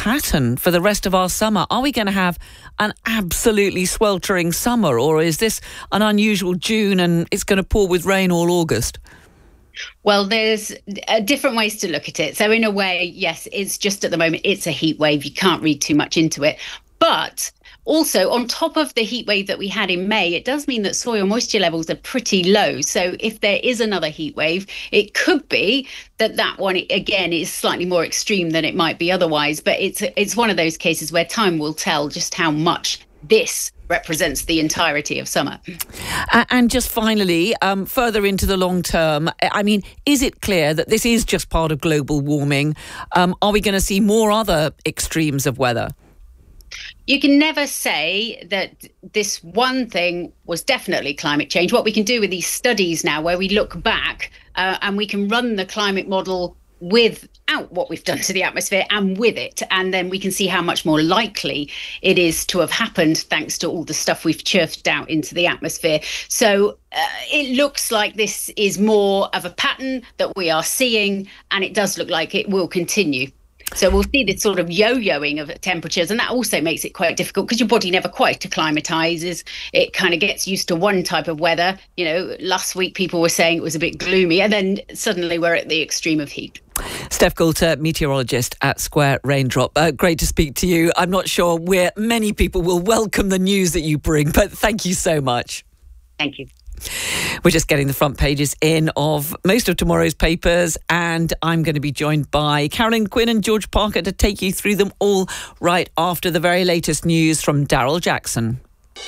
pattern for the rest of our summer? Are we going to have an absolutely sweltering summer, or is this an unusual June and it's going to pour with rain all August? Well, there's different ways to look at it. So in a way, yes, it's just at the moment, it's a heat wave. You can't read too much into it. But also, on top of the heat wave that we had in May, it does mean that soil moisture levels are pretty low. So if there is another heat wave, it could be that one, again, is slightly more extreme than it might be otherwise. But it's one of those cases where time will tell just how much this represents the entirety of summer. And just finally, further into the long term, I mean, is it clear that this is just part of global warming? Are we going to see more other extremes of weather? You can never say that this one thing was definitely climate change. What we can do with these studies now, where we look back and we can run the climate model without what we've done to the atmosphere and with it, and then we can see how much more likely it is to have happened thanks to all the stuff we've churfed out into the atmosphere. So it looks like this is more of a pattern that we are seeing, and it does look like it will continue. So we'll see this sort of yo-yoing of temperatures, and that also makes it quite difficult because your body never quite acclimatizes. It kind of gets used to one type of weather. You know, last week people were saying it was a bit gloomy, and then suddenly we're at the extreme of heat. Steph Coulter, meteorologist at Square Raindrop. Great to speak to you. I'm not sure where many people will welcome the news that you bring, but thank you so much. Thank you. We're just getting the front pages in of most of tomorrow's papers, and I'm going to be joined by Carolyn Quinn and George Parker to take you through them all right after the very latest news from Daryl Jackson.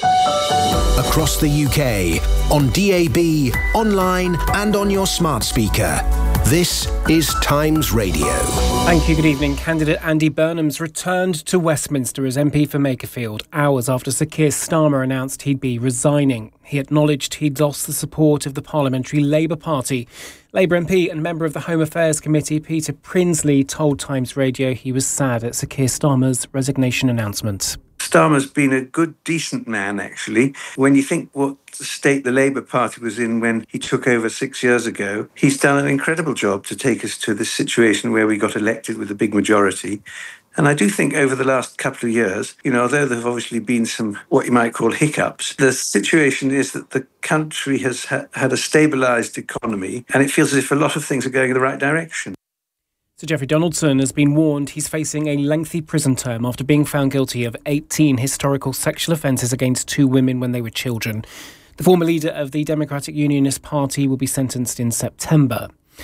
Across the UK, on DAB, online and on your smart speaker. This is Times Radio. Thank you. Good evening. Candidate Andy Burnham's returned to Westminster as MP for Makerfield hours after Sir Keir Starmer announced he'd be resigning. He acknowledged he'd lost the support of the Parliamentary Labour Party. Labour MP and member of the Home Affairs Committee, Peter Prinsley, told Times Radio he was sad at Sir Keir Starmer's resignation announcement. Starmer's been a good, decent man, actually. When you think what state the Labour Party was in when he took over 6 years ago, he's done an incredible job to take us to this situation where we got elected with a big majority. And I do think over the last couple of years, you know, although there have obviously been some what you might call hiccups, the situation is that the country has had a stabilised economy, and it feels as if a lot of things are going in the right direction. Sir Geoffrey Donaldson has been warned he's facing a lengthy prison term after being found guilty of 18 historical sexual offences against 2 women when they were children. The former leader of the Democratic Unionist Party will be sentenced in September.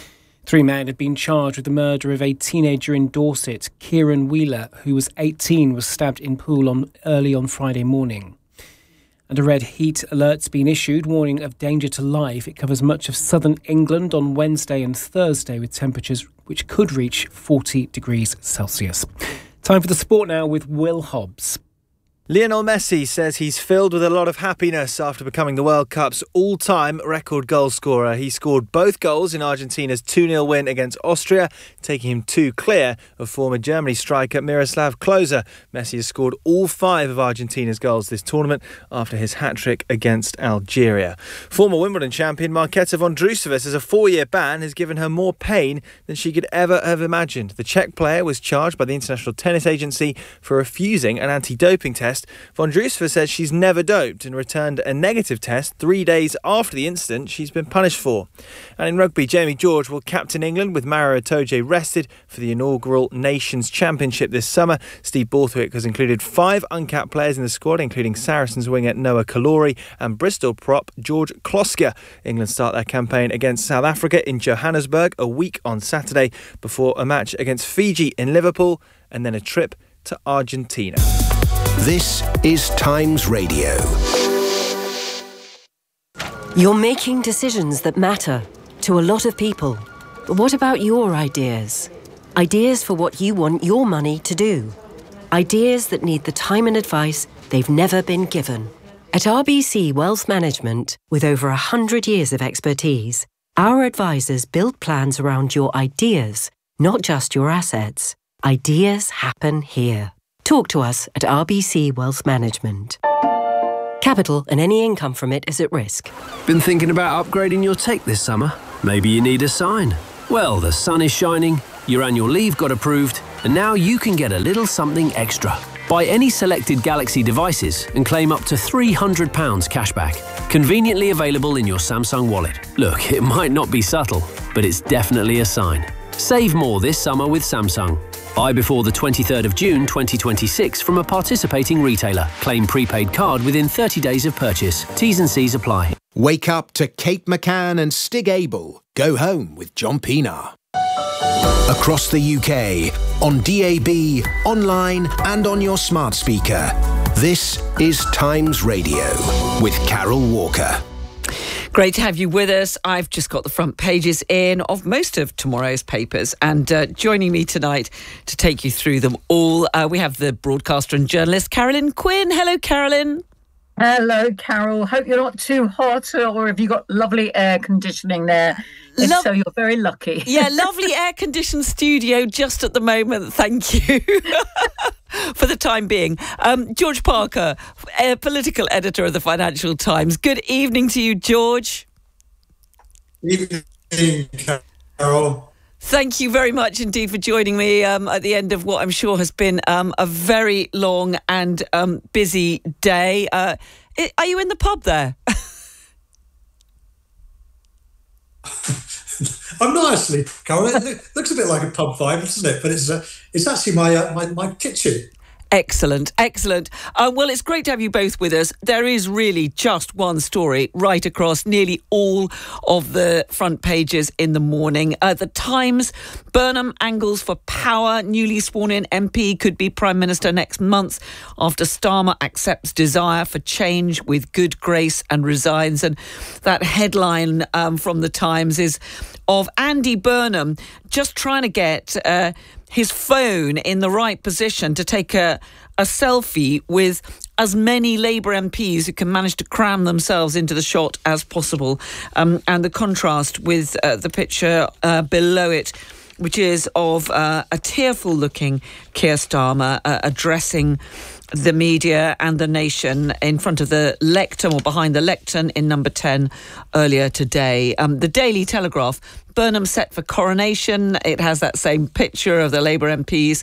3 men have been charged with the murder of a teenager in Dorset. Kieran Wheeler, who was 18, was stabbed in Poole early on Friday morning. And a red heat alert's been issued, warning of danger to life. It covers much of southern England on Wednesday and Thursday, with temperatures which could reach 40 degrees Celsius. Time for the sport now with Will Hobbs. Lionel Messi says he's filled with a lot of happiness after becoming the World Cup's all-time record goal scorer. He scored both goals in Argentina's 2-0 win against Austria, taking him 2 clear of former Germany striker Miroslav Klose. Messi has scored all 5 of Argentina's goals this tournament after his hat-trick against Algeria. Former Wimbledon champion Marketa Vondrousova says a 4-year ban has given her more pain than she could ever have imagined. The Czech player was charged by the International Tennis Agency for refusing an anti-doping test. Vondrousova says she's never doped and returned a negative test 3 days after the incident she's been punished for. And in rugby, Jamie George will captain England with Maro Itoje rested for the inaugural Nations Championship this summer. Steve Borthwick has included 5 uncapped players in the squad, including Saracens winger Noah Kalori and Bristol prop George Kloska. England start their campaign against South Africa in Johannesburg a week on Saturday before a match against Fiji in Liverpool and then a trip to Argentina. This is Times Radio. You're making decisions that matter to a lot of people. But what about your ideas? Ideas for what you want your money to do. Ideas that need the time and advice they've never been given. At RBC Wealth Management, with over 100 years of expertise, our advisors build plans around your ideas, not just your assets. Ideas happen here. Talk to us at RBC Wealth Management. Capital and any income from it is at risk. Been thinking about upgrading your tech this summer? Maybe you need a sign. Well, the sun is shining, your annual leave got approved, And now you can get a little something extra. Buy any selected Galaxy devices and claim up to £300 cashback. Conveniently available in your Samsung wallet. Look, it might not be subtle, but it's definitely a sign. Save more this summer with Samsung. Buy before the 23rd of June 2026 from a participating retailer. Claim prepaid card within 30 days of purchase. T's and C's apply. Wake up to Kate McCann and Stig Abel. Go home with John Pienaar. Across the UK, on DAB, online and on your smart speaker. This is Times Radio with Carol Walker. Great to have you with us. I've just got the front pages in of most of tomorrow's papers, and joining me tonight to take you through them all, we have the broadcaster and journalist Carolyn Quinn. Hello, Carolyn. Hello, Carol. Hope you're not too hot, or have you got lovely air conditioning there? If so, you're very lucky. Yeah, lovely air-conditioned studio just at the moment. Thank you for the time being. George Parker, political editor of the Financial Times. Good evening to you, George. Evening, Carol. Thank you very much indeed for joining me at the end of what I'm sure has been a very long and busy day. Are you in the pub there? I'm not actually, Carol. It looks a bit like a pub vibe, doesn't it? But it's actually my kitchen. Excellent, excellent. Well, it's great to have you both with us. There is really just one story right across nearly all of the front pages in the morning. The Times, Burnham angles for power. Newly sworn in MP could be Prime Minister next month after Starmer accepts desire for change with good grace and resigns. And that headline from the Times is of Andy Burnham just trying to get his phone in the right position to take a selfie with as many Labour MPs who can manage to cram themselves into the shot as possible. And the contrast with the picture below it, which is of a tearful-looking Keir Starmer addressing the media and the nation in front of the lectern, or behind the lectern in Number 10 earlier today. The Daily Telegraph, Burnham set for coronation. It has that same picture of the Labour MPs,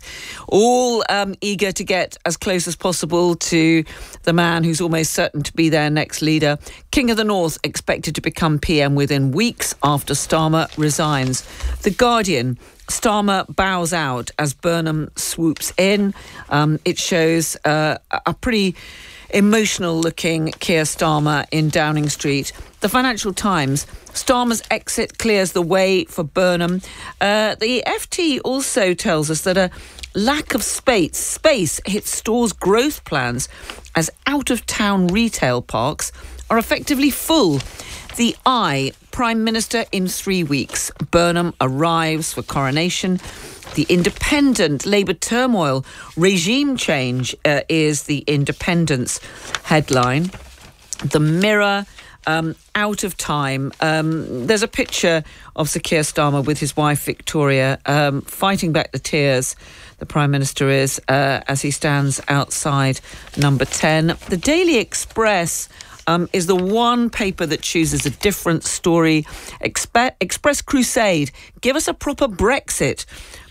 all eager to get as close as possible to the man who's almost certain to be their next leader. King of the North expected to become PM within weeks after Starmer resigns. The Guardian, Starmer bows out as Burnham swoops in. It shows a pretty emotional-looking Keir Starmer in Downing Street. The Financial Times, Starmer's exit clears the way for Burnham. The FT also tells us that a lack of space hits stores' growth plans as out-of-town retail parks are effectively full. The Eye, Prime Minister in 3 weeks. Burnham arrives for coronation. The Independent, Labour turmoil, regime change is the Independent's headline. The Mirror, out of time. There's a picture of Sir Keir Starmer with his wife Victoria fighting back the tears. The Prime Minister is as he stands outside Number 10. The Daily Express is the one paper that chooses a different story. Express Crusade, give us a proper Brexit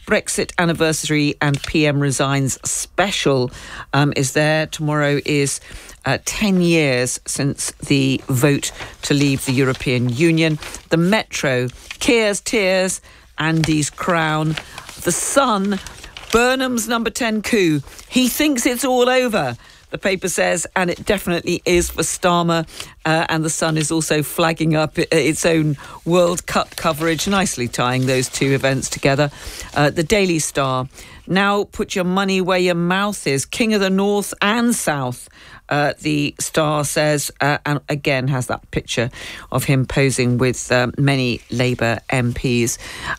anniversary and PM resigns special is there. Tomorrow is 10 years since the vote to leave the European Union. The Metro, Keir's tears, Andy's crown. The Sun, Burnham's Number 10 coup. He thinks it's all over, the paper says, and it definitely is for Starmer. And the Sun is also flagging up its own World Cup coverage, nicely tying those two events together. The Daily Star, now put your money where your mouth is. King of the North and South, the Star says, and again has that picture of him posing with many Labour MPs.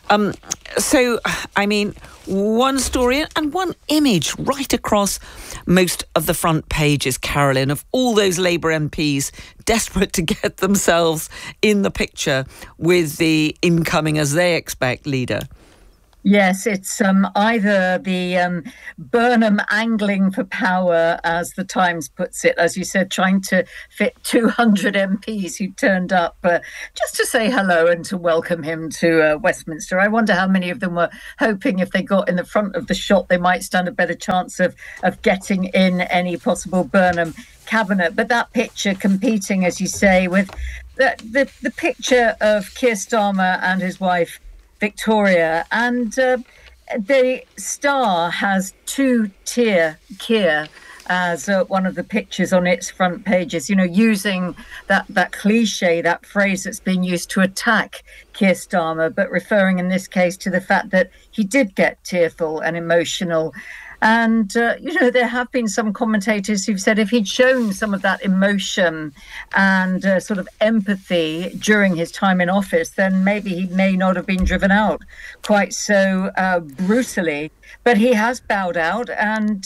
So, I mean, one story and one image right across most of the front pages, Carolyn, of all those Labour MPs desperate to get themselves in the picture with the incoming, as they expect, leader. Yes, it's either the Burnham angling for power, as the Times puts it, as you said, trying to fit 200 MPs who turned up just to say hello and to welcome him to Westminster. I wonder how many of them were hoping if they got in the front of the shot, they might stand a better chance of getting in any possible Burnham cabinet. But that picture competing, as you say, with the picture of Keir Starmer and his wife, Victoria, and the Star has two-tier Keir as one of the pictures on its front pages, using that cliche, that phrase that's been used to attack Keir Starmer, but referring in this case to the fact that he did get tearful and emotional. And, there have been some commentators who've said if he'd shown some of that emotion and sort of empathy during his time in office, then maybe he may not have been driven out quite so brutally. But he has bowed out. And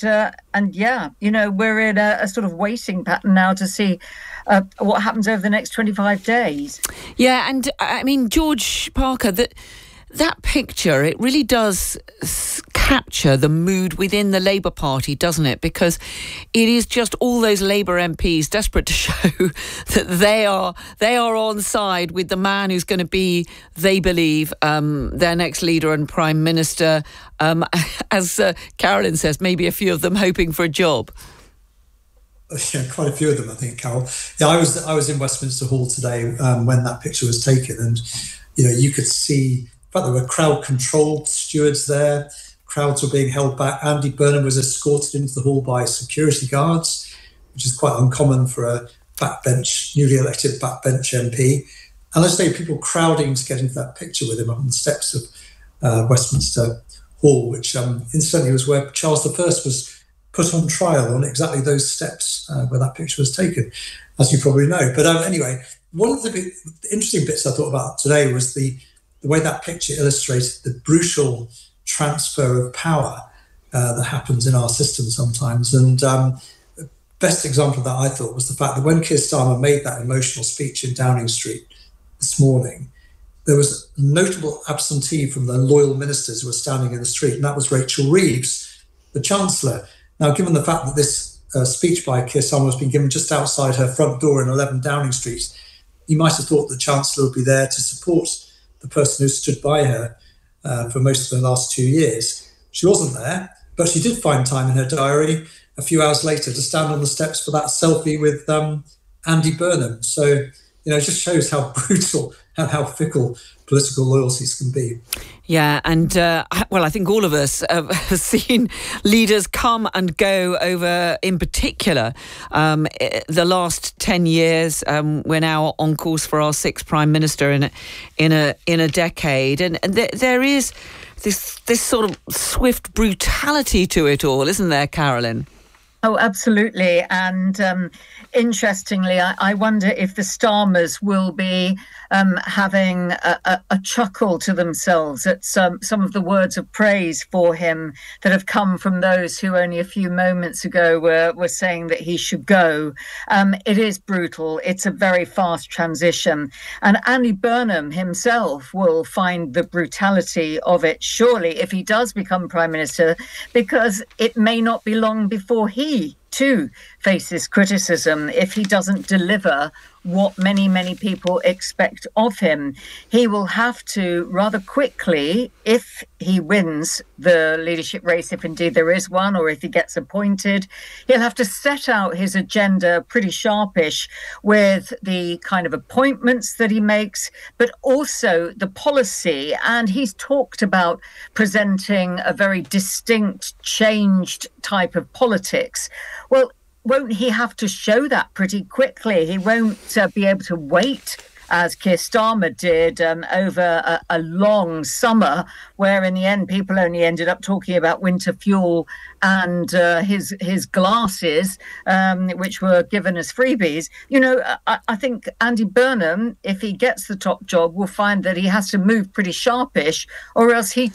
we're in a sort of waiting pattern now to see what happens over the next 25 days. Yeah, and I mean, George Parker, that picture, it really does capture the mood within the Labour Party, doesn't it? Because it is just all those Labour MPs desperate to show that they are on side with the man who's going to be, they believe, their next leader and Prime Minister. As Carolyn says, maybe a few of them hoping for a job. Yeah, quite a few of them, I think, Carol. Yeah, I was in Westminster Hall today when that picture was taken, and you could see. But there were crowd-controlled stewards there. Crowds were being held back. Andy Burnham was escorted into the hall by security guards, which is quite uncommon for a newly elected backbench MP. And let's say people crowding to get into that picture with him on the steps of Westminster Hall, which incidentally was where Charles I was put on trial on exactly those steps where that picture was taken, as you probably know. But anyway, one of the interesting bits I thought about today was the way that picture illustrated the brutal transfer of power that happens in our system sometimes. And the best example of that, I thought, was the fact that when Keir Starmer made that emotional speech in Downing Street this morning, there was a notable absentee from the loyal ministers who were standing in the street, and that was Rachel Reeves, the Chancellor. Now, given the fact that this speech by Keir Starmer has been given just outside her front door in 11 Downing Street, you might have thought the Chancellor would be there to support the person who stood by her for most of the last 2 years. She wasn't there, but she did find time in her diary a few hours later to stand on the steps for that selfie with Andy Burnham. So, it just shows how brutal and how fickle political loyalties can be. Yeah, and I think all of us have seen leaders come and go over, in particular, the last 10 years. We're now on course for our sixth Prime Minister in a decade, and there is this sort of swift brutality to it all, isn't there, Carolyn? Oh, absolutely. And interestingly, I wonder if the Starmers will be having a chuckle to themselves at some of the words of praise for him that have come from those who only a few moments ago were saying that he should go. It is brutal. It's a very fast transition. And Andy Burnham himself will find the brutality of it, surely, if he does become Prime Minister, because it may not be long before he too faces criticism if he doesn't deliver what many, many people expect of him. He will have to rather quickly, if he wins the leadership race, if indeed there is one, or if he gets appointed, he'll have to set out his agenda pretty sharpish with the kind of appointments that he makes, but also the policy. And he's talked about presenting a very distinct, changed type of politics. Well, won't he have to show that pretty quickly? He won't be able to wait, as Keir Starmer did, over a long summer, where in the end people only ended up talking about winter fuel and his glasses, which were given as freebies. I think Andy Burnham, if he gets the top job, will find that he has to move pretty sharpish, or else he too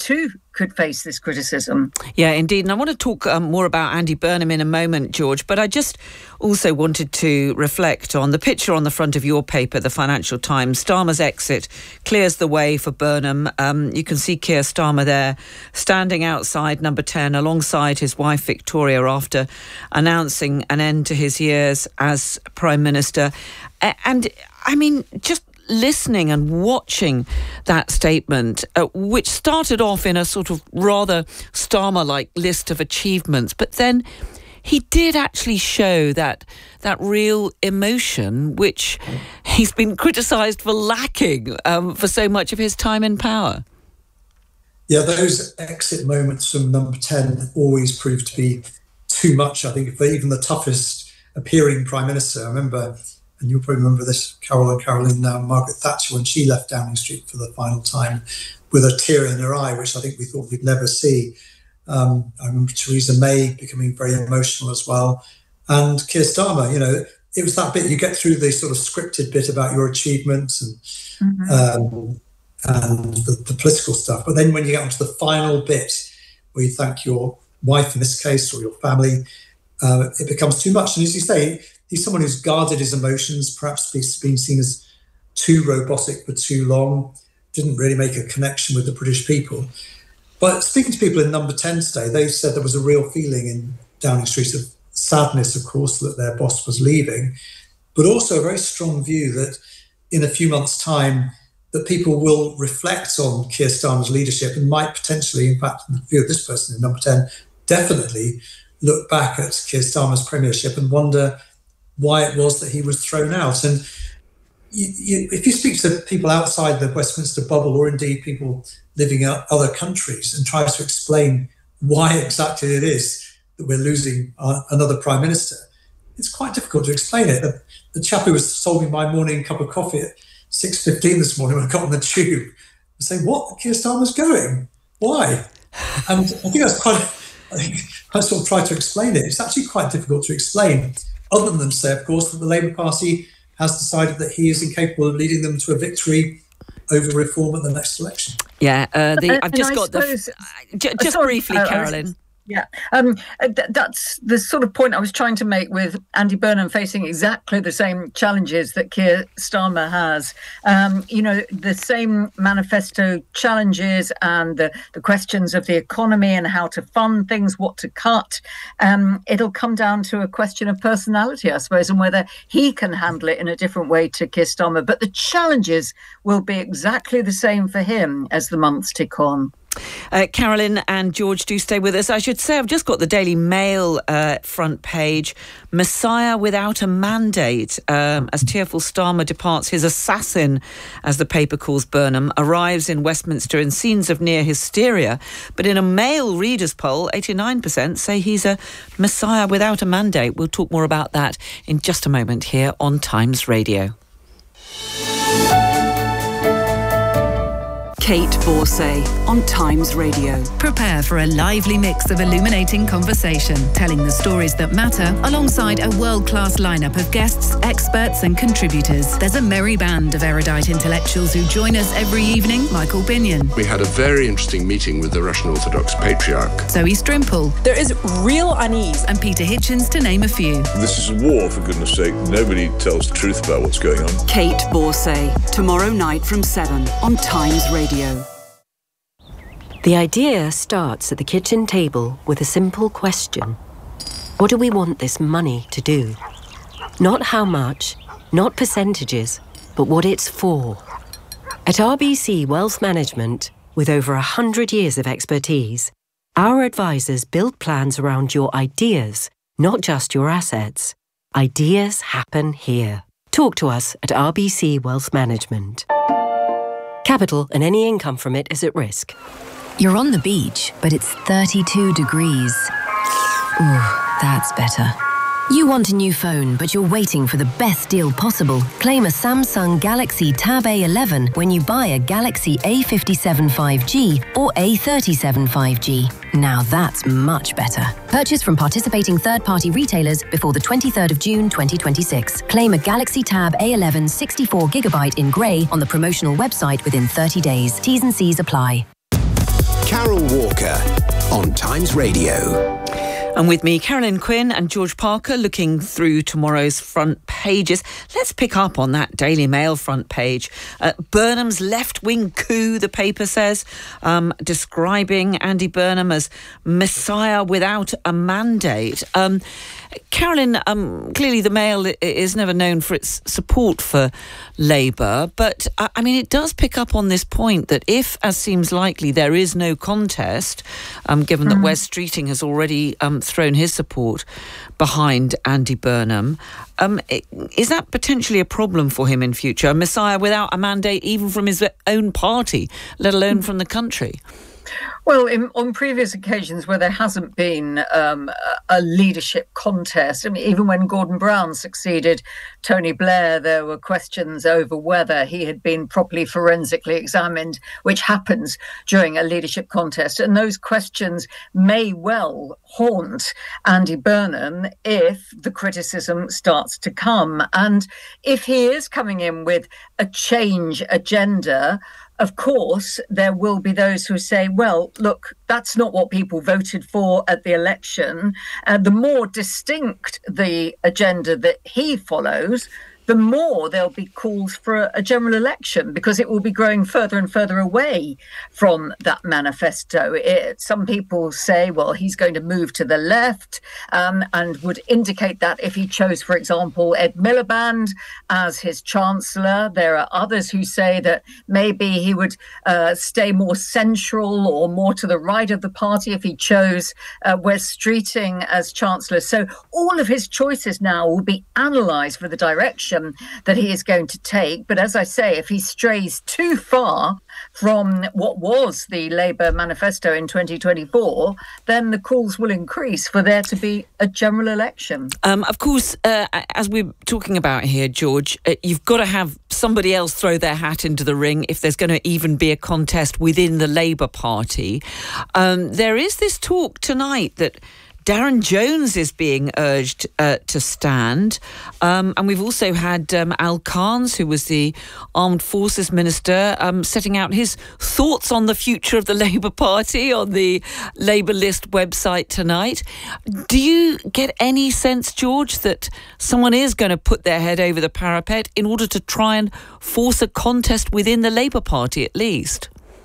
could face this criticism. Yeah, indeed. And I want to talk more about Andy Burnham in a moment, George, but I just also wanted to reflect on the picture on the front of your paper, the Financial Times. Starmer's exit clears the way for Burnham. You can see Keir Starmer there standing outside Number 10 alongside his wife Victoria after announcing an end to his years as Prime Minister. And I mean, just listening and watching that statement, which started off in a sort of rather Starmer-like list of achievements, but then he did actually show that real emotion, which he's been criticised for lacking for so much of his time in power. Yeah, those exit moments from Number 10 always proved to be too much, I think, for even the toughest appearing Prime Minister. I remember, and you'll probably remember this, Carol and Caroline, Margaret Thatcher, when she left Downing Street for the final time with a tear in her eye, which I think we thought we'd never see. I remember Theresa May becoming very emotional as well. And Keir Starmer, it was that bit, you get through the sort of scripted bit about your achievements and the political stuff. But then when you get onto the final bit where you thank your wife in this case or your family, it becomes too much. And as you say, he's someone who's guarded his emotions, perhaps been seen as too robotic for too long, didn't really make a connection with the British people. But speaking to people in Number 10 today, they said there was a real feeling in Downing Street of sadness, of course, that their boss was leaving, but also a very strong view that in a few months' time, that people will reflect on Keir Starmer's leadership and might potentially, in fact, in the view of this person in Number 10, definitely look back at Keir Starmer's premiership and wonder why it was that he was thrown out. And if you speak to people outside the Westminster bubble, or indeed people living in other countries, and try to explain why exactly it is that we're losing another Prime Minister, it's quite difficult to explain it. The chap who was sold me my morning cup of coffee at 6:15 this morning when I got on the tube, and say, "What? Keir Starmer's going? Why?" And I think I sort of tried to explain it. It's actually quite difficult to explain, other than say, of course, that the Labour Party has decided that he is incapable of leading them to a victory over reform at the next election. Yeah, I've just got just briefly, Carolyn. Yeah, that's the sort of point I was trying to make with Andy Burnham facing exactly the same challenges that Keir Starmer has. The same manifesto challenges and the questions of the economy and how to fund things, what to cut. It'll come down to a question of personality, I suppose, and whether he can handle it in a different way to Keir Starmer. But the challenges will be exactly the same for him as the months tick on. Carolyn and George, do stay with us. I should say I've just got the Daily Mail front page. Messiah without a mandate. As tearful Starmer departs, his assassin, as the paper calls Burnham, arrives in Westminster in scenes of near hysteria. But in a Mail readers poll, 89% say he's a Messiah without a mandate. We'll talk more about that in just a moment here on Times Radio. Kate Borsay on Times Radio. Prepare for a lively mix of illuminating conversation, telling the stories that matter alongside a world-class lineup of guests, experts and contributors. There's a merry band of erudite intellectuals who join us every evening. Michael Binion. We had a very interesting meeting with the Russian Orthodox Patriarch. Zoe Strimple. There is real unease. And Peter Hitchens, to name a few. This is a war, for goodness sake. Nobody tells the truth about what's going on. Kate Borsay, tomorrow night from 7 on Times Radio. The idea starts at the kitchen table with a simple question. What do we want this money to do? Not how much, not percentages, but what it's for. At RBC Wealth Management, with over 100 years of expertise, our advisors build plans around your ideas, not just your assets. Ideas happen here. Talk to us at RBC Wealth Management. Capital and any income from it is at risk. You're on the beach, but it's 32 degrees. Ooh, that's better. You want a new phone, but you're waiting for the best deal possible. Claim a Samsung Galaxy Tab A11 when you buy a Galaxy A57 5G or A37 5G. Now that's much better. Purchase from participating third-party retailers before the 23rd of June 2026. Claim a Galaxy Tab A11 64GB in grey on the promotional website within 30 days. T's and C's apply. Carol Walker on Times Radio. And with me, Carolyn Quinn and George Parker, looking through tomorrow's front pages. Let's pick up on that Daily Mail front page. Burnham's left-wing coup, the paper says, describing Andy Burnham as Messiah without a mandate. Carolyn, clearly the Mail is never known for its support for Labour, but I mean, it does pick up on this point that if, as seems likely, there is no contest, given that Wes Streeting has already thrown his support behind Andy Burnham, is that potentially a problem for him in future? A Messiah without a mandate, even from his own party, let alone from the country? Well, on previous occasions where there hasn't been a leadership contest, I mean, even when Gordon Brown succeeded Tony Blair, there were questions over whether he had been properly forensically examined, which happens during a leadership contest. And those questions may well haunt Andy Burnham if the criticism starts to come. And if he is coming in with a change agenda, of course, there will be those who say, well, look, that's not what people voted for at the election. The more distinct the agenda that he follows, the more there'll be calls for a general election, because it will be growing further and further away from that manifesto. Some people say, well, he's going to move to the left, and would indicate that if he chose, for example, Ed Miliband as his chancellor. There are others who say that maybe he would stay more central or more to the right of the party if he chose Wes Streeting as chancellor. So all of his choices now will be analysed for the direction that he is going to take. But as I say, if he strays too far from what was the Labour manifesto in 2024, then the calls will increase for there to be a general election. Of course, as we're talking about here, George, you've got to have somebody else throw their hat into the ring if there's going to even be a contest within the Labour Party. There is this talk tonight that Darren Jones is being urged to stand. And we've also had Al Carnes, who was the Armed Forces Minister, setting out his thoughts on the future of the Labour Party on the Labour List website tonight. Do you get any sense, George, that someone is going to put their head over the parapet in order to try and force a contest within the Labour Party at least?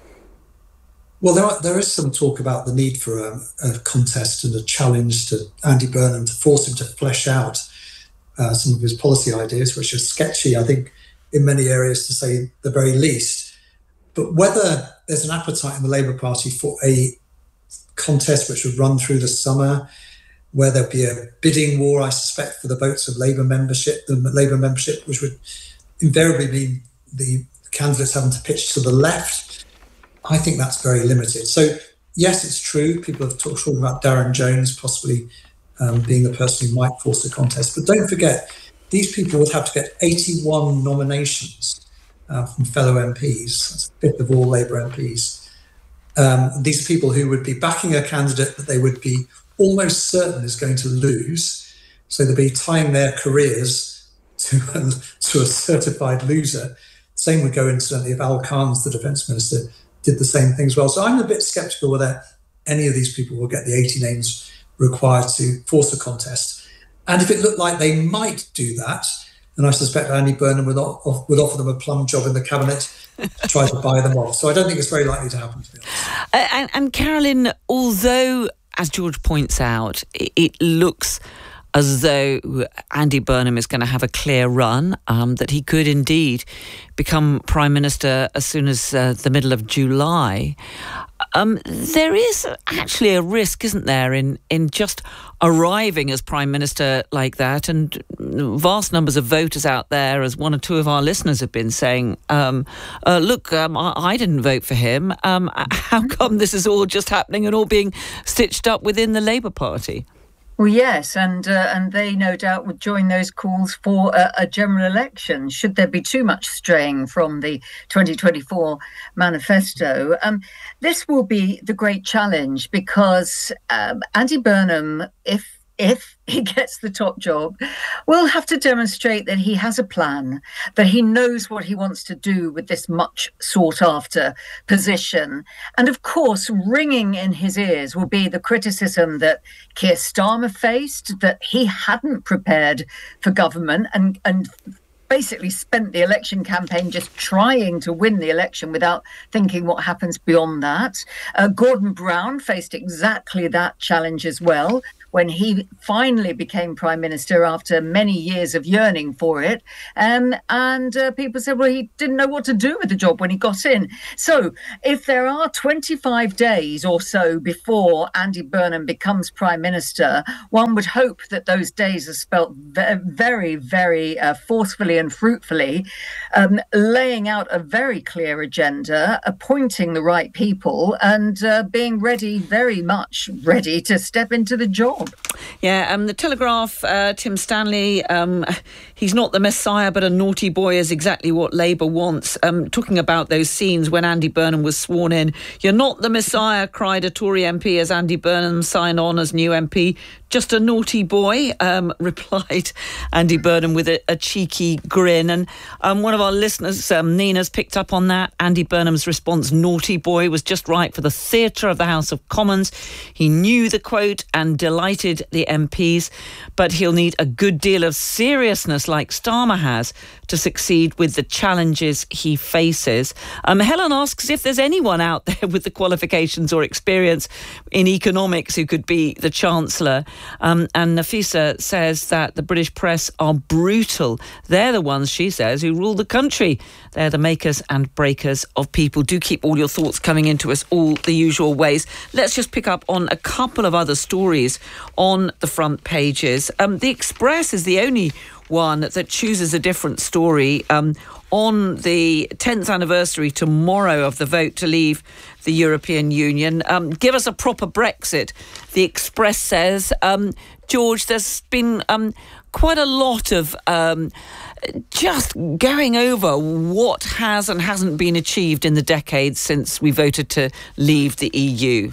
Well, there is some talk about the need for a contest and a challenge to Andy Burnham to force him to flesh out some of his policy ideas, which are sketchy, I think, in many areas, to say the very least. But whether there's an appetite in the Labour Party for a contest which would run through the summer, where there'll be a bidding war, I suspect, for the votes of Labour membership, which would invariably mean the candidates having to pitch to the left, I think that's very limited. So, yes, it's true. People have talked about Darren Jones possibly being the person who might force the contest. But don't forget, these people would have to get 81 nominations from fellow MPs. That's a fifth of all Labour MPs. These are people who would be backing a candidate that they would be almost certain is going to lose. So they'd be tying their careers to a certified loser. Same would go, incidentally, if Al Carnes, the Defence Minister, did the same thing as well. So I'm a bit sceptical whether any of these people will get the 80 names required to force a contest. And if it looked like they might do that, then I suspect Andy Burnham would offer them a plum job in the cabinet to try to buy them off. So I don't think it's very likely to happen, to be honest. And Carolyn, although, as George points out, it looks as though Andy Burnham is going to have a clear run, that he could indeed become Prime Minister as soon as the middle of July. There is actually a risk, isn't there, in just arriving as Prime Minister like that, and vast numbers of voters out there, as one or two of our listeners have been saying, look, I didn't vote for him. How come this is all just happening and all being stitched up within the Labour Party? Well, yes, and they no doubt would join those calls for a general election should there be too much straying from the 2024 manifesto. This will be the great challenge, because Andy Burnham, if if he gets the top job, will have to demonstrate that he has a plan, that he knows what he wants to do with this much sought after position. And of course, ringing in his ears will be the criticism that Keir Starmer faced, that he hadn't prepared for government and basically spent the election campaign just trying to win the election without thinking what happens beyond that. Gordon Brown faced exactly that challenge as well when he finally became Prime Minister after many years of yearning for it. And people said, well, he didn't know what to do with the job when he got in. So if there are 25 days or so before Andy Burnham becomes Prime Minister, one would hope that those days are spelt very, very forcefully and fruitfully, laying out a very clear agenda, appointing the right people, and being ready, very much ready to step into the job. Yeah, the Telegraph, Tim Stanley, he's not the Messiah, but a naughty boy is exactly what Labour wants. Talking about those scenes when Andy Burnham was sworn in. You're not the Messiah, cried a Tory MP as Andy Burnham signed on as new MP. Just a naughty boy, replied Andy Burnham with a cheeky grin. And one of our listeners, Nina's picked up on that. Andy Burnham's response, naughty boy, was just right for the theatre of the House of Commons. He knew the quote and delighted the MPs, but he'll need a good deal of seriousness like Starmer has to succeed with the challenges he faces. Helen asks if there's anyone out there with the qualifications or experience in economics who could be the Chancellor. And Nafisa says that the British press are brutal. They're the ones, she says, who rule the country. They're the makers and breakers of people. Do keep all your thoughts coming into us all the usual ways. Let's just pick up on a couple of other stories on the front pages. The Express is the only one that chooses a different story. On the 10th anniversary tomorrow of the vote to leave the European Union, give us a proper Brexit, the Express says. George, there's been quite a lot of just going over what has and hasn't been achieved in the decades since we voted to leave the EU.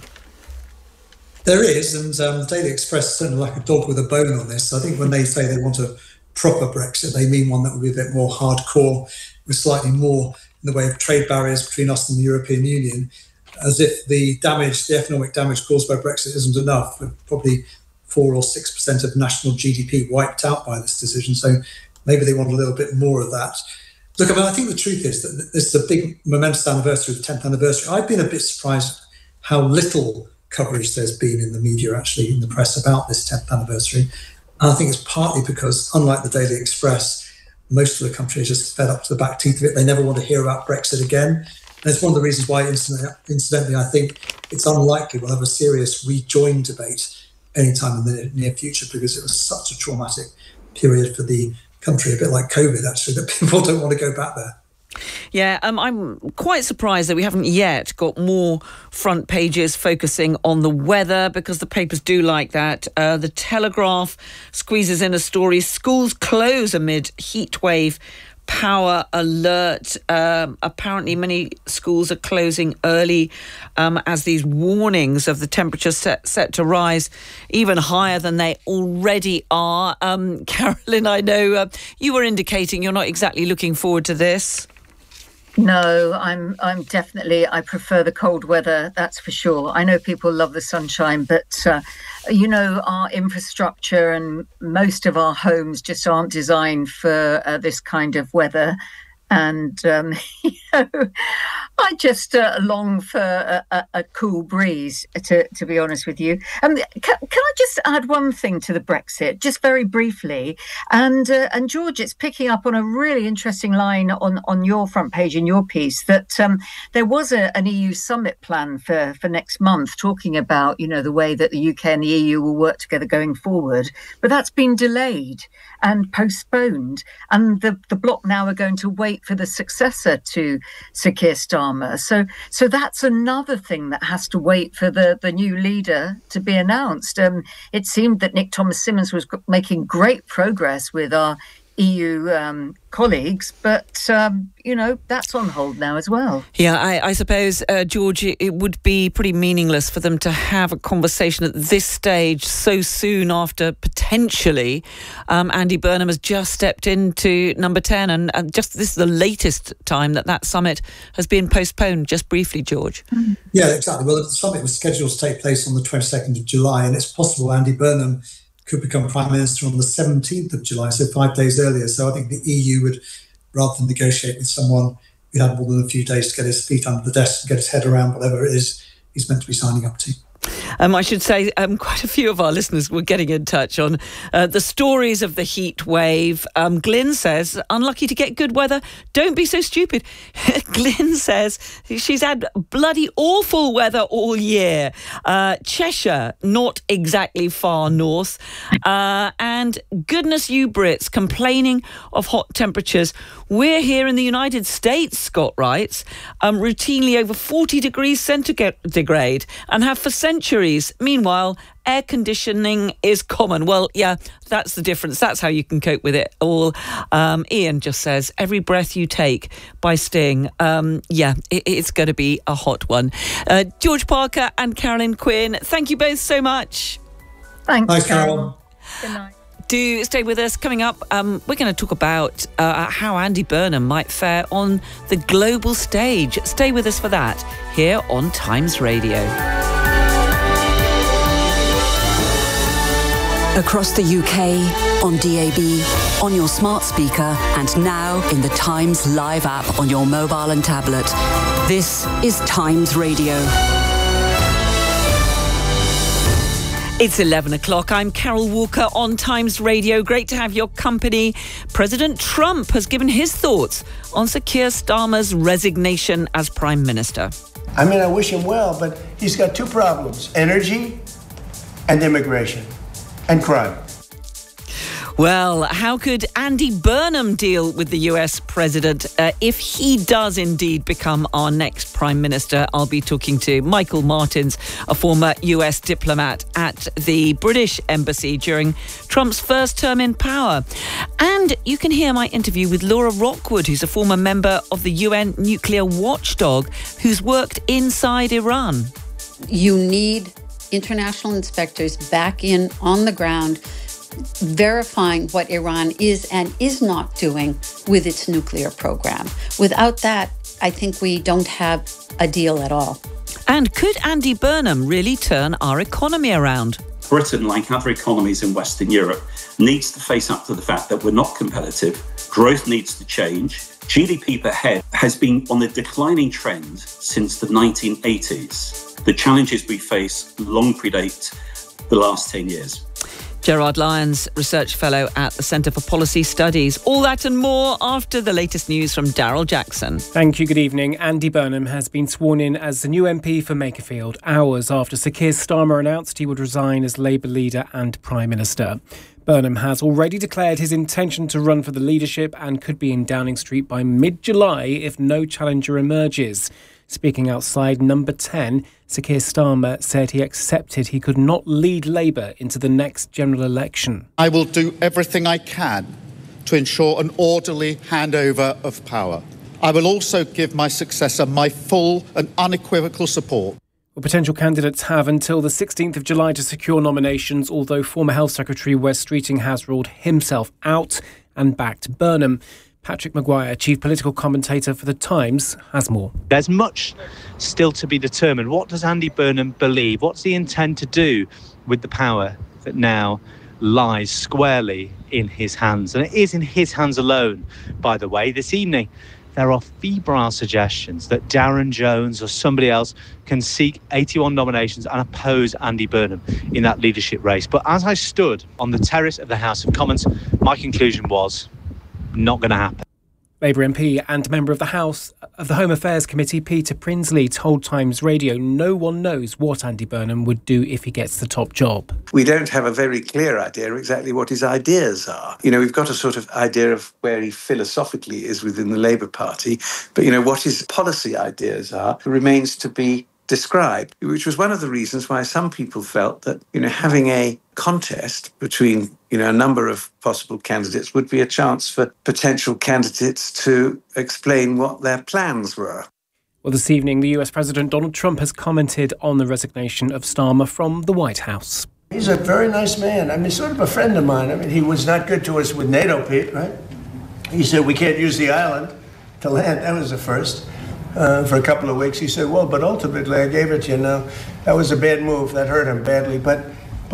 There is, and the Daily Express is certainly like a dog with a bone on this. I think when they say they want a proper Brexit, they mean one that will be a bit more hardcore, with slightly more in the way of trade barriers between us and the European Union, as if the economic damage caused by Brexit isn't enough, with probably 4 or 6% of national GDP wiped out by this decision. So maybe they want a little bit more of that. Look, I think the truth is that this is a big momentous anniversary, the 10th anniversary. I've been a bit surprised how little coverage there's been in the media, actually, in the press about this 10th anniversary. And I think it's partly because, unlike the Daily Express, most of the country is just fed up to the back teeth of it. They never want to hear about Brexit again. And it's one of the reasons why, incidentally, I think it's unlikely we'll have a serious rejoin debate anytime in the near future, because it was such a traumatic period for the country, a bit like COVID, actually, that people don't want to go back there. Yeah, I'm quite surprised that we haven't yet got more front pages focusing on the weather, because the papers do like that. The Telegraph squeezes in a story, schools close amid heatwave power alert. Apparently many schools are closing early as these warnings of the temperature set to rise even higher than they already are. Carolyn, I know you were indicating you're not exactly looking forward to this. No, I'm definitely, I prefer the cold weather, that's for sure. I know people love the sunshine, but, our infrastructure and most of our homes just aren't designed for this kind of weather. And, I just long for a cool breeze, to be honest with you. Can I just add one thing to the Brexit, just very briefly? And George, it's picking up on a really interesting line on your front page in your piece, that there was an EU summit plan for next month, talking about, the way that the UK and the EU will work together going forward. But that's been delayed and postponed. And the bloc now are going to wait for the successor to Sir Keir Starmer. So that's another thing that has to wait for the new leader to be announced. It seemed that Nick Thomas-Symonds was making great progress with our EU colleagues, but that's on hold now as well. Yeah, I suppose, George, it would be pretty meaningless for them to have a conversation at this stage so soon after potentially Andy Burnham has just stepped into number 10, and just this is the latest time that summit has been postponed. Just briefly, George. Yeah, exactly. Well, the summit was scheduled to take place on the 22nd of July, and it's possible Andy Burnham could become Prime Minister on the 17th of July, so 5 days earlier. So I think the EU would, rather than negotiate with someone who had more than a few days to get his feet under the desk and get his head around whatever it is he's meant to be signing up to. I should say quite a few of our listeners were getting in touch on the stories of the heat wave. Glyn says, unlucky to get good weather. Don't be so stupid. Glyn says she's had bloody awful weather all year. Cheshire, not exactly far north. And goodness you Brits, complaining of hot temperatures. We're here in the United States, Scott writes, routinely over 40 degrees centigrade and have for centuries. Meanwhile, air conditioning is common. Well, yeah, that's the difference. That's how you can cope with it all. Ian just says, every breath you take by Sting. It's going to be a hot one. George Parker and Carolyn Quinn, thank you both so much. Thanks, Carol. Good night. Do stay with us. Coming up, we're going to talk about how Andy Burnham might fare on the global stage. Stay with us for that here on Times Radio. Across the UK, on DAB, on your smart speaker, and now in the Times Live app on your mobile and tablet. This is Times Radio. It's 11 o'clock. I'm Carol Walker on Times Radio. Great to have your company. President Trump has given his thoughts on Sir Keir Starmer's resignation as Prime Minister. I mean, I wish him well, but he's got two problems: energy and immigration and crime. Well, how could Andy Burnham deal with the US president if he does indeed become our next Prime Minister? I'll be talking to Michael Martins, a former US diplomat at the British Embassy during Trump's first term in power. And you can hear my interview with Laura Rockwood, who's a former member of the UN nuclear watchdog, who's worked inside Iran. You need international inspectors back in on the ground, verifying what Iran is and is not doing with its nuclear program. Without that, I think we don't have a deal at all. And could Andy Burnham really turn our economy around? Britain, like other economies in Western Europe, needs to face up to the fact that we're not competitive. Growth needs to change. GDP per head has been on a declining trend since the 1980s. The challenges we face long predate the last 10 years. Gerard Lyons, Research Fellow at the Centre for Policy Studies. All that and more after the latest news from Daryl Jackson. Thank you, good evening. Andy Burnham has been sworn in as the new MP for Makerfield, hours after Sir Keir Starmer announced he would resign as Labour leader and Prime Minister. Burnham has already declared his intention to run for the leadership and could be in Downing Street by mid-July if no challenger emerges. Speaking outside number 10, Sir Keir Starmer said he accepted he could not lead Labour into the next general election. I will do everything I can to ensure an orderly handover of power. I will also give my successor my full and unequivocal support. Well, potential candidates have until the 16th of July to secure nominations, although former Health Secretary Wes Streeting has ruled himself out and backed Burnham. Patrick Maguire, chief political commentator for The Times, has more. There's much still to be determined. What does Andy Burnham believe? What's he intend to do with the power that now lies squarely in his hands? And it is in his hands alone, by the way. This evening, there are febrile suggestions that Darren Jones or somebody else can seek 81 nominations and oppose Andy Burnham in that leadership race. But as I stood on the terrace of the House of Commons, my conclusion was not going to happen. Labour MP and member of the House of the Home Affairs Committee, Peter Prinsley, told Times Radio no one knows what Andy Burnham would do if he gets the top job. We don't have a very clear idea of exactly what his ideas are. You know, we've got a sort of idea of where he philosophically is within the Labour Party, but, you know, what his policy ideas are remains to be described, which was one of the reasons why some people felt that, having a contest between, a number of possible candidates would be a chance for potential candidates to explain what their plans were. Well, this evening, the US President Donald Trump has commented on the resignation of Starmer from the White House. He's a very nice man. Sort of a friend of mine. He was not good to us with NATO, Pete, right? He said we can't use the island to land. That was the first. For a couple of weeks, he said, well, but ultimately I gave it to you. Now, that was a bad move. That hurt him badly. But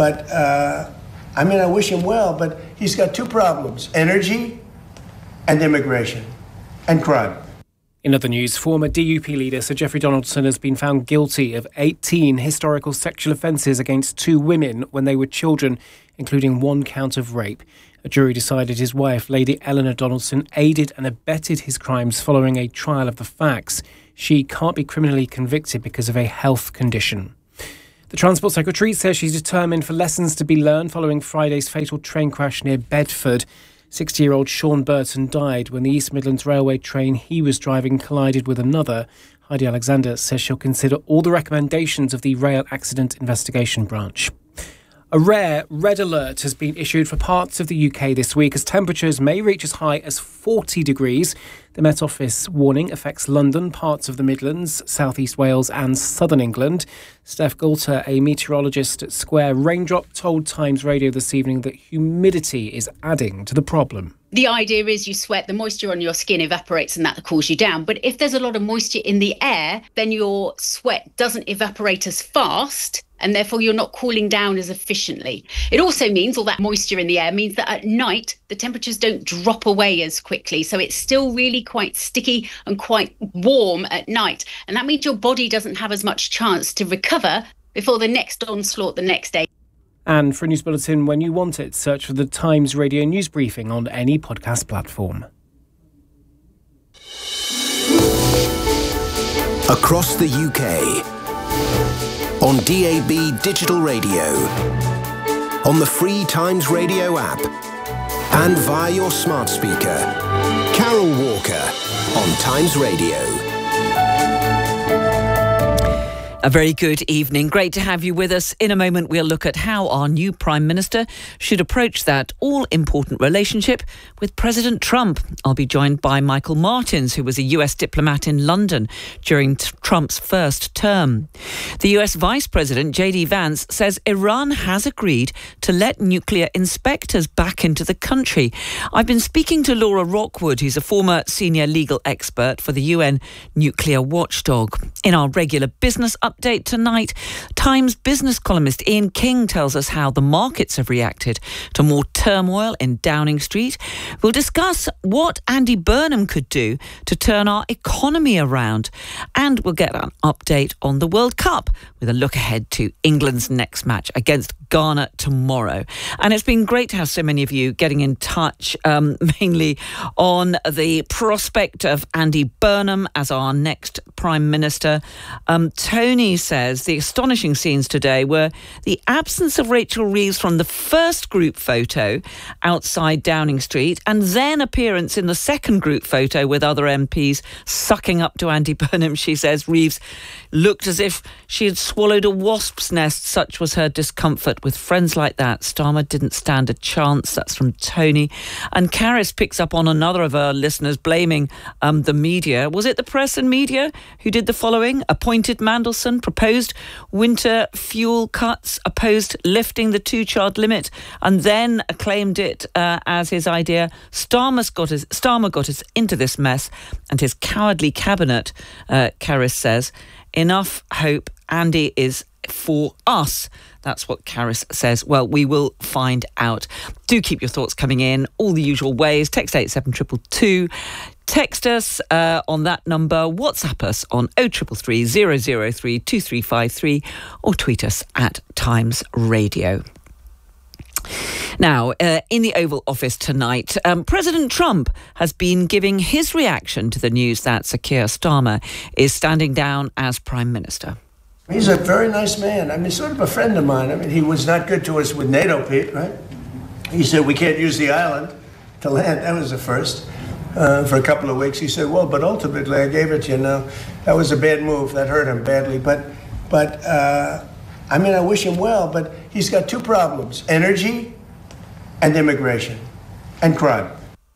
I wish him well, but he's got two problems: energy and immigration and crime. In other news, former DUP leader Sir Geoffrey Donaldson has been found guilty of 18 historical sexual offences against 2 women when they were children, including 1 count of rape. A jury decided his wife, Lady Eleanor Donaldson, aided and abetted his crimes following a trial of the facts. She can't be criminally convicted because of a health condition. The Transport Secretary says she's determined for lessons to be learned following Friday's fatal train crash near Bedford. 60-year-old Sean Burton died when the East Midlands Railway train he was driving collided with another. Heidi Alexander says she'll consider all the recommendations of the Rail Accident Investigation Branch. A rare red alert has been issued for parts of the UK this week as temperatures may reach as high as 40 degrees. The Met Office warning affects London, parts of the Midlands, South East Wales and southern England. Steph Goulter, a meteorologist at Square Raindrop, told Times Radio this evening that humidity is adding to the problem. The idea is you sweat, the moisture on your skin evaporates and that cools you down. But if there's a lot of moisture in the air, then your sweat doesn't evaporate as fast and therefore you're not cooling down as efficiently. It also means all that moisture in the air means that at night the temperatures don't drop away as quickly. So it's still really quite sticky and quite warm at night. And that means your body doesn't have as much chance to recover before the next onslaught the next day. And for a news bulletin when you want it, search for the Times Radio News Briefing on any podcast platform. Across the UK, on DAB Digital Radio, on the free Times Radio app, and via your smart speaker. Carol Walker on Times Radio. A very good evening. Great to have you with us. In a moment, we'll look at how our new Prime Minister should approach that all-important relationship with President Trump. I'll be joined by Michael Martins, who was a US diplomat in London during Trump's first term. The US Vice President, J.D. Vance, says Iran has agreed to let nuclear inspectors back into the country. I've been speaking to Laura Rockwood, who's a former senior legal expert for the UN nuclear watchdog. In our regular business update tonight, Times business columnist Ian King tells us how the markets have reacted to more turmoil in Downing Street. We'll discuss what Andy Burnham could do to turn our economy around. And we'll get an update on the World Cup with a look ahead to England's next match against Ghana tomorrow. And it's been great to have so many of you getting in touch, mainly on the prospect of Andy Burnham as our next Prime Minister. Tony says the astonishing scenes today were the absence of Rachel Reeves from the first group photo outside Downing Street and then appearance in the second group photo with other MPs sucking up to Andy Burnham. She says Reeves looked as if she had swallowed a wasp's nest. Such was her discomfort. With friends like that, Starmer didn't stand a chance. That's from Tony. And Caris picks up on another of our listeners blaming the media. Was it the press and media who did the following? Appointed Mandelson, proposed winter fuel cuts, opposed lifting the 2-child limit, and then acclaimed it as his idea. Starmer got us into this mess, and his cowardly cabinet, Caris says. Enough hope. Andy is for us. That's what Caris says. Well, we will find out. Do keep your thoughts coming in, all the usual ways. Text 87222. Text us on that number. WhatsApp us on 0333 003 2353 or tweet us at Times Radio. Now, in the Oval Office tonight, President Trump has been giving his reaction to the news that Sir Keir Starmer is standing down as Prime Minister. He's a very nice man. Sort of a friend of mine. He was not good to us with NATO, Pete, right? He said we can't use the island to land. That was the first. For a couple of weeks, he said, well, but ultimately I gave it to you. Now, that was a bad move. That hurt him badly. But But, I wish him well, but he's got two problems: energy and immigration and crime.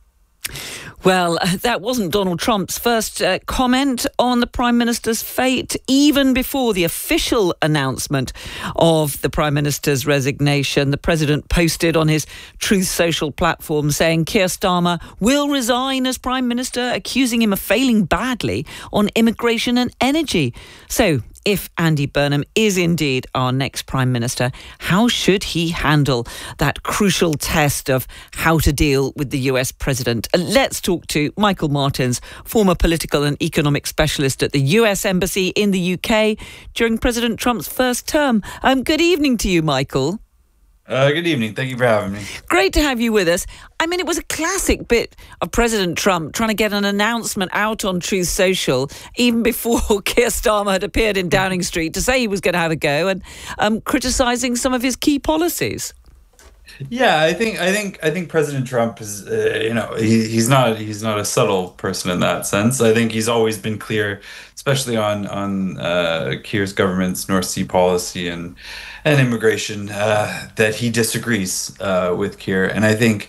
Well, that wasn't Donald Trump's first comment on the Prime Minister's fate, even before the official announcement of the Prime Minister's resignation. The President posted on his Truth Social platform saying Keir Starmer will resign as Prime Minister, accusing him of failing badly on immigration and energy. So, if Andy Burnham is indeed our next Prime Minister, how should he handle that crucial test of how to deal with the US President? Let's talk to Michael Martins, former political and economic specialist at the US Embassy in the UK during President Trump's first term. Good evening to you, Michael. Good evening. Thank you for having me. Great to have you with us. It was a classic bit of President Trump trying to get an announcement out on Truth Social even before Keir Starmer had appeared in Downing Street to say he was going to have a go and criticising some of his key policies. Yeah, I think President Trump is, he's not a subtle person in that sense. I think he's always been clear, especially on Keir's government's North Sea policy and immigration, that he disagrees with Keir. And I think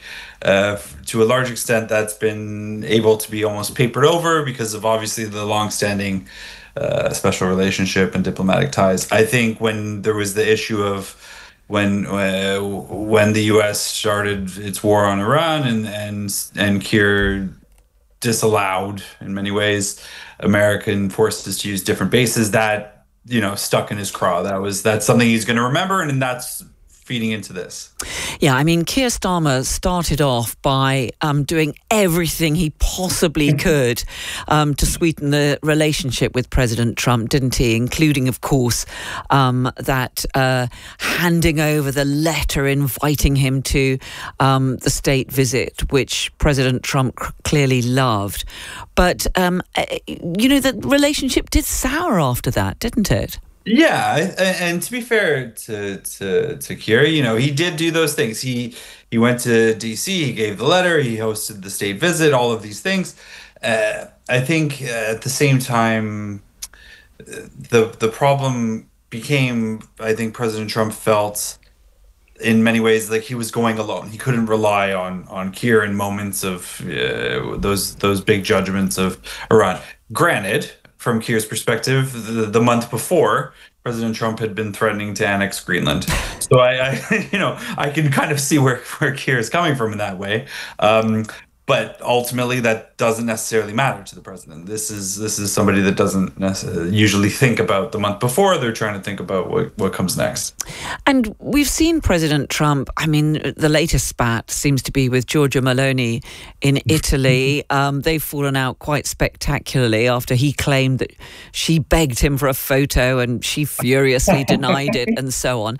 to a large extent that's been able to be almost papered over because of obviously the longstanding special relationship and diplomatic ties. I think when there was the issue of when the U.S. started its war on Iran and Keir disallowed in many ways American forces to use different bases, that stuck in his craw. That's something he's going to remember, and that's feeding into this. Yeah, Keir Starmer started off by doing everything he possibly could to sweeten the relationship with President Trump, didn't he? Including, of course, that handing over the letter inviting him to the state visit, which President Trump clearly loved. But, the relationship did sour after that, didn't it? Yeah, and to be fair to Keir, he did do those things. He went to D.C., he gave the letter, he hosted the state visit, all of these things. I think at the same time, the problem became, I think President Trump felt in many ways like he was going alone. He couldn't rely on Keir in moments of those big judgments of Iran. Granted, from Keir's perspective, the month before, President Trump had been threatening to annex Greenland. So I can kind of see where Keir is coming from in that way. But ultimately, that doesn't necessarily matter to the president. This is somebody that doesn't usually think about the month before. They're trying to think about what comes next. And we've seen President Trump, the latest spat seems to be with Giorgia Meloni in Italy. They've fallen out quite spectacularly after he claimed that she begged him for a photo and she furiously denied it and so on.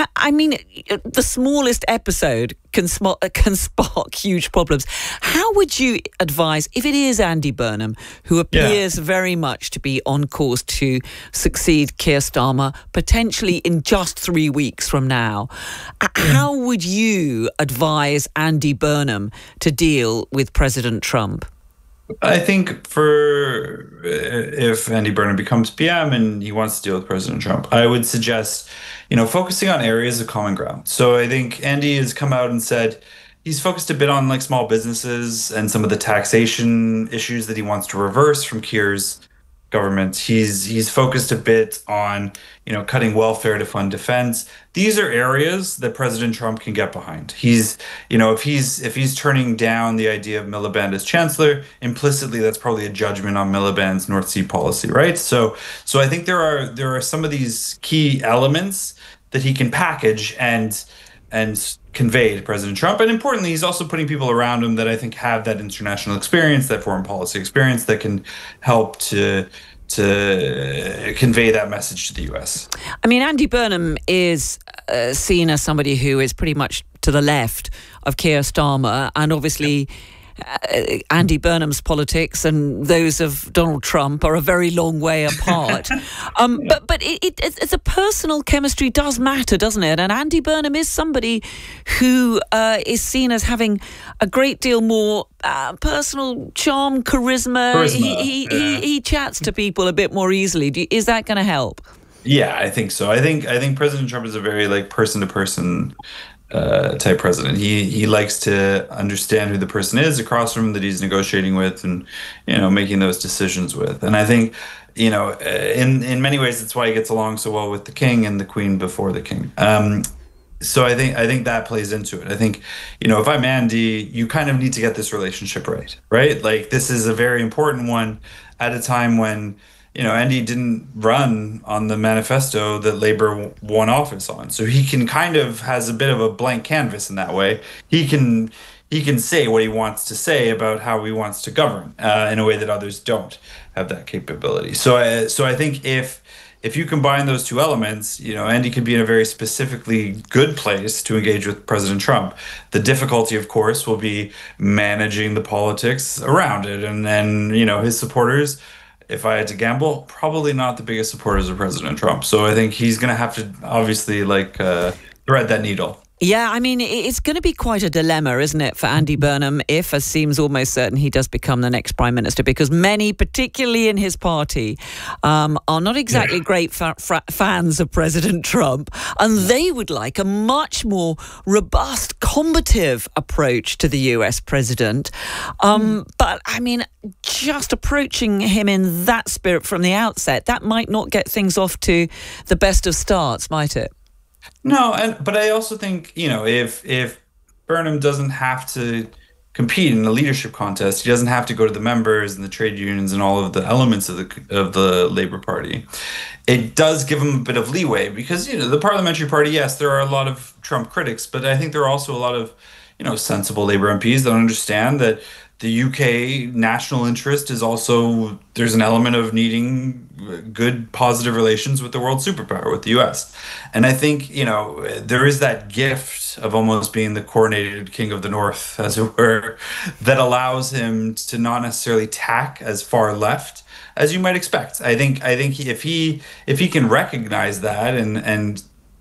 The smallest episode can spark huge problems. How would you advise, if it is Andy Burnham, who appears very much to be on course to succeed Keir Starmer, potentially in just 3 weeks from now, how would you advise Andy Burnham to deal with President Trump? I think if Andy Burnham becomes PM and he wants to deal with President Trump, I would suggest, focusing on areas of common ground. So I think Andy has come out and said he's focused a bit on small businesses and some of the taxation issues that he wants to reverse from Keir's government. He's focused a bit on, cutting welfare to fund defense. These are areas that President Trump can get behind. If he's turning down the idea of Miliband as chancellor, implicitly that's probably a judgment on Miliband's North Sea policy, right? So I think there are some of these key elements that he can package and convey to President Trump. And importantly, he's also putting people around him that I think have that international experience, that foreign policy experience that can help to convey that message to the U.S. Andy Burnham is seen as somebody who is pretty much to the left of Keir Starmer, and obviously Andy Burnham's politics and those of Donald Trump are a very long way apart. But it's a personal chemistry does matter, doesn't it? And Andy Burnham is somebody who is seen as having a great deal more personal charisma. He chats to people a bit more easily. Is that going to help? Yeah, I think so. I think President Trump is a very like person to person type president. He likes to understand who the person is across from him that he's negotiating with, and making those decisions with. And I think in many ways that's why he gets along so well with the king and the queen before the king. So I think that plays into it. I think if I'm Andy, you kind of need to get this relationship right? Like this is a very important one at a time when Andy didn't run on the manifesto that Labour won office on. So he can kind of has a bit of a blank canvas in that way. He can say what he wants to say about how he wants to govern in a way that others don't have that capability. So I think if you combine those two elements, Andy could be in a very specifically good place to engage with President Trump. The difficulty, of course, will be managing the politics around it. And then, his supporters, if I had to gamble, probably not the biggest supporters of President Trump. So I think he's going to have to obviously thread that needle. Yeah, I mean, it's going to be quite a dilemma, isn't it, for Andy Burnham, if, as seems almost certain, he does become the next Prime Minister, because many, particularly in his party, are not exactly great fans of President Trump, and they would like a much more robust, combative approach to the US president. But, I mean, just approaching him in that spirit from the outset, that might not get things off to the best of starts, might it? No, but I also think, if Burnham doesn't have to compete in the leadership contest, he doesn't have to go to the members and the trade unions and all of the elements of the Labour Party. It does give him a bit of leeway because, the Parliamentary Party, yes, there are a lot of Trump critics, but I think there are also a lot of, sensible Labour MPs that understand that the UK national interest is also, there's an element of needing good, positive relations with the world superpower, with the US. And I think, there is that gift of almost being the coronated king of the North, as it were, that allows him to not necessarily tack as far left as you might expect. I think if he can recognize that and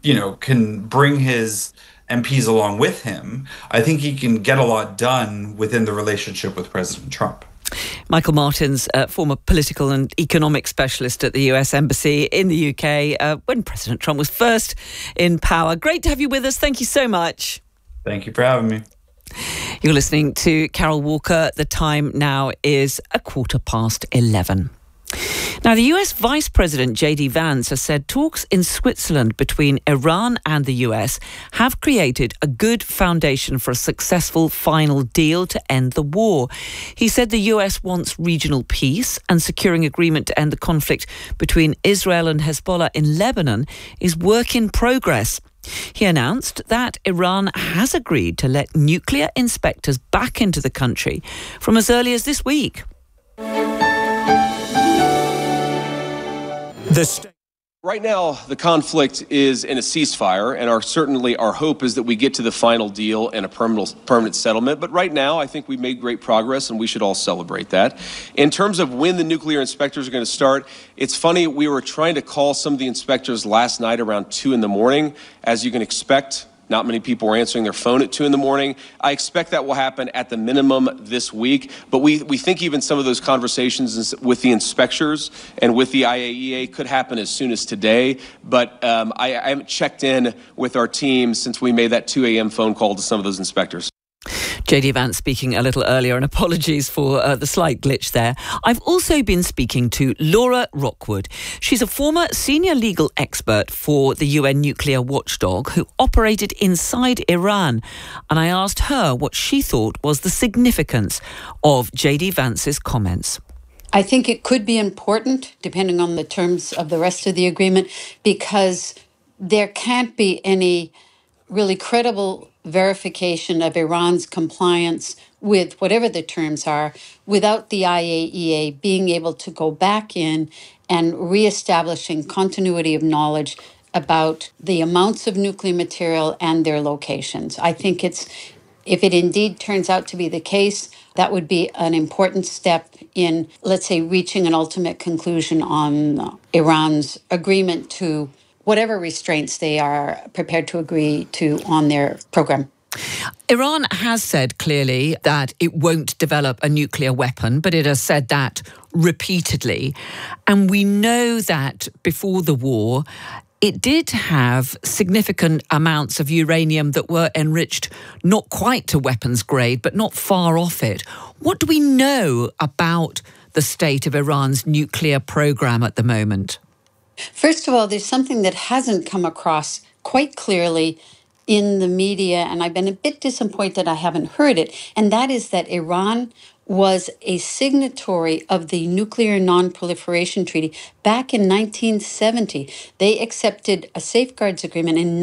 can bring his MPs along with him, I think he can get a lot done within the relationship with President Trump. Michael Martins, former political and economic specialist at the US Embassy in the UK when President Trump was first in power. Great to have you with us. Thank you so much. Thank you for having me. You're listening to Carol Walker. The time now is 11:15. Now, the US Vice President J.D. Vance has said talks in Switzerland between Iran and the US have created a good foundation for a successful final deal to end the war. He said the US wants regional peace, and securing agreement to end the conflict between Israel and Hezbollah in Lebanon is work in progress. He announced that Iran has agreed to let nuclear inspectors back into the country from as early as this week. Right now, the conflict is in a ceasefire, and certainly our hope is that we get to the final deal and a permanent settlement. But right now, I think we've made great progress, and we should all celebrate that. In terms of when the nuclear inspectors are going to start, it's funny, we were trying to call some of the inspectors last night around 2 in the morning. As you can expect, not many people were answering their phone at 2 in the morning. I expect that will happen at the minimum this week. But we think even some of those conversations with the inspectors and with the IAEA could happen as soon as today. But I haven't checked in with our team since we made that 2 a.m. phone call to some of those inspectors. J.D. Vance speaking a little earlier, and apologies for the slight glitch there. I've also been speaking to Laura Rockwood. She's a former senior legal expert for the UN nuclear watchdog who operated inside Iran. And I asked her what she thought was the significance of J.D. Vance's comments. I think it could be important, depending on the terms of the rest of the agreement, because there can't be any really credible verification of Iran's compliance with whatever the terms are without the IAEA being able to go back in and reestablishing continuity of knowledge about the amounts of nuclear material and their locations. I think if it indeed turns out to be the case, that would be an important step in, let's say, reaching an ultimate conclusion on Iran's agreement to whatever restraints they are prepared to agree to on their program. Iran has said clearly that it won't develop a nuclear weapon, but it has said that repeatedly. And we know that before the war, it did have significant amounts of uranium that were enriched not quite to weapons grade, but not far off it. What do we know about the state of Iran's nuclear program at the moment? First of all, there's something that hasn't come across quite clearly in the media, and I've been a bit disappointed I haven't heard it, and that is that Iran was a signatory of the Nuclear Non-Proliferation Treaty back in 1970. They accepted a safeguards agreement in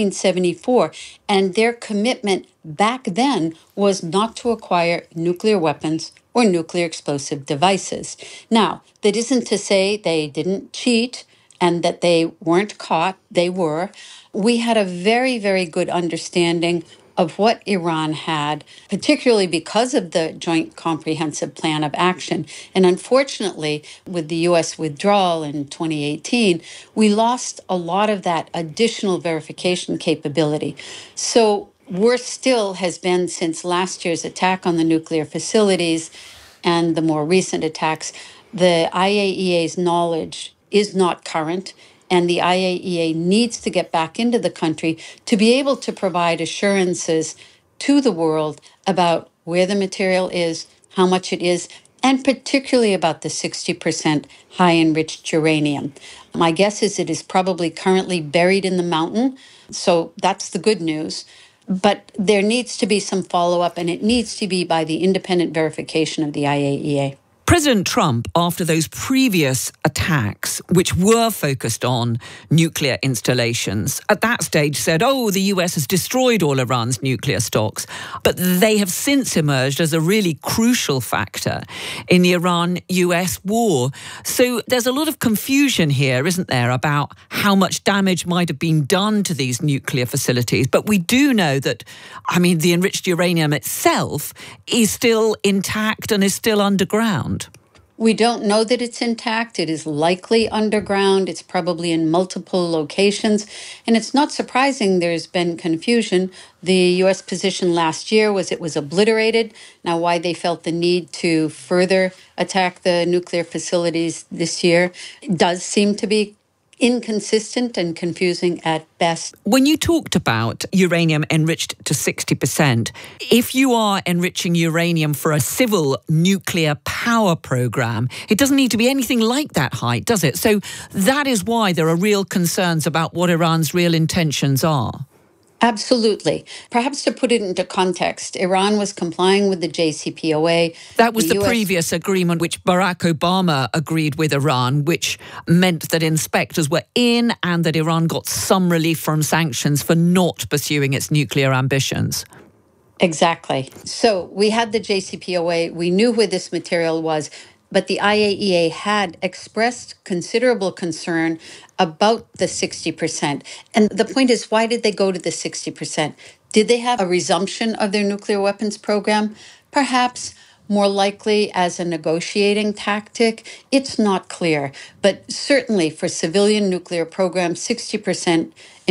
1974, and their commitment back then was not to acquire nuclear weapons or nuclear explosive devices. Now, that isn't to say they didn't cheat and that they weren't caught. They were. We had a very, very good understanding of what Iran had, particularly because of the Joint Comprehensive Plan of Action. And unfortunately, with the U.S. withdrawal in 2018, we lost a lot of that additional verification capability. So worse still has been since last year's attack on the nuclear facilities and the more recent attacks, the IAEA's knowledge is not current. And the IAEA needs to get back into the country to be able to provide assurances to the world about where the material is, how much it is, and particularly about the 60% high enriched uranium. My guess is it is probably currently buried in the mountain, so that's the good news. But there needs to be some follow-up, and it needs to be by the independent verification of the IAEA. President Trump, after those previous attacks, which were focused on nuclear installations, at that stage said, the US has destroyed all Iran's nuclear stocks. But they have since emerged as a really crucial factor in the Iran-US war. So there's a lot of confusion here, isn't there, about how much damage might have been done to these nuclear facilities. But we do know that, the enriched uranium itself is still intact and is still underground. We don't know that it's intact. It is likely underground. It's probably in multiple locations. And it's not surprising there's been confusion. The U.S. position last year was it was obliterated. Now, why they felt the need to further attack the nuclear facilities this year does seem to be inconsistent and confusing at best. When you talked about uranium enriched to 60%, if you are enriching uranium for a civil nuclear power program, it doesn't need to be anything like that high, does it? So that is why there are real concerns about what Iran's real intentions are. Absolutely. Perhaps to put it into context, Iran was complying with the JCPOA. That was the previous agreement which Barack Obama agreed with Iran, which meant that inspectors were in and that Iran got some relief from sanctions for not pursuing its nuclear ambitions. Exactly. So we had the JCPOA. We knew where this material was. But the IAEA had expressed considerable concern about the 60%. And the point is, why did they go to the 60%? Did they have a resumption of their nuclear weapons program? Perhaps more likely as a negotiating tactic. It's not clear. But certainly for civilian nuclear programs, 60%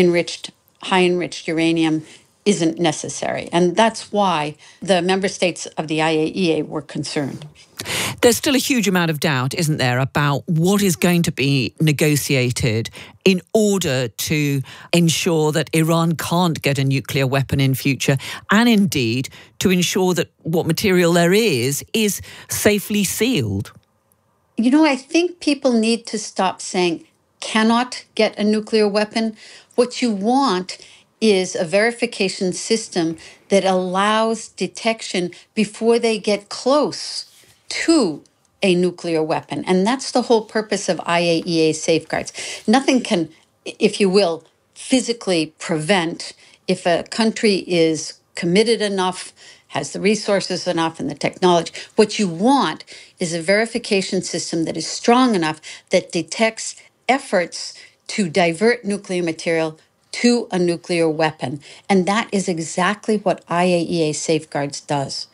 high enriched uranium isn't necessary. And that's why the member states of the IAEA were concerned. There's still a huge amount of doubt, isn't there, about what is going to be negotiated in order to ensure that Iran can't get a nuclear weapon in future, and indeed to ensure that what material there is safely sealed. I think people need to stop saying cannot get a nuclear weapon. What you want is a verification system that allows detection before they get close to a nuclear weapon. And that's the whole purpose of IAEA safeguards. Nothing can, if you will, physically prevent if a country is committed enough, has the resources enough and the technology. What you want is a verification system that is strong enough that detects efforts to divert nuclear material to a nuclear weapon. And that is exactly what IAEA safeguards does.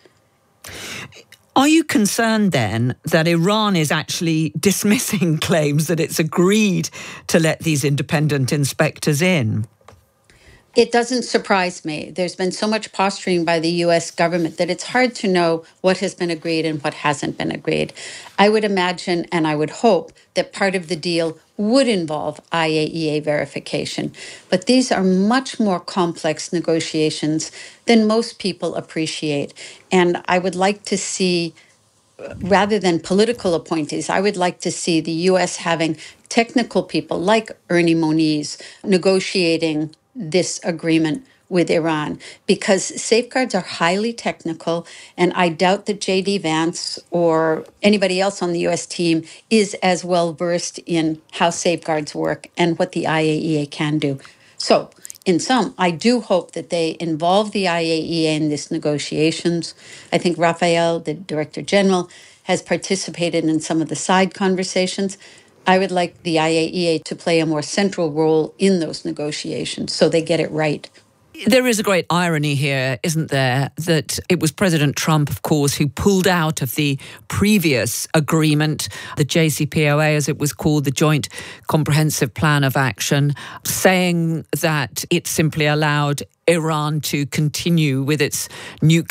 Are you concerned then that Iran is actually dismissing claims that it's agreed to let these independent inspectors in? It doesn't surprise me. There's been so much posturing by the U.S. government that it's hard to know what has been agreed and what hasn't been agreed. I would imagine and I would hope that part of the deal would involve IAEA verification. But these are much more complex negotiations than most people appreciate. And I would like to see, rather than political appointees, I would like to see the U.S. having technical people like Ernie Moniz negotiating this agreement with Iran, because safeguards are highly technical, and I doubt that J.D. Vance or anybody else on the U.S. team is as well versed in how safeguards work and what the IAEA can do. So, in sum, I do hope that they involve the IAEA in these negotiations. I think Rafael, the Director General, has participated in some of the side conversations. I would like the IAEA to play a more central role in those negotiations so they get it right. There is a great irony here, isn't there, that it was President Trump, of course, who pulled out of the previous agreement, the JCPOA, as it was called, the Joint Comprehensive Plan of Action, saying that it simply allowed Iran to continue with its nuclear